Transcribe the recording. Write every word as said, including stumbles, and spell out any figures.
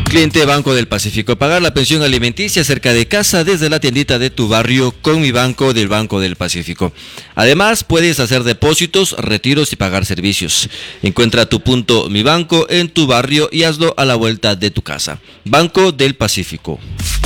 Cliente Banco del Pacífico. Pagar la pensión alimenticia cerca de casa desde la tiendita de tu barrio con Mi Banco del Banco del Pacífico. Además, puedes hacer depósitos, retiros y pagar servicios. Encuentra tu punto Mi Banco en tu barrio y hazlo a la vuelta de tu casa. Banco del Pacífico.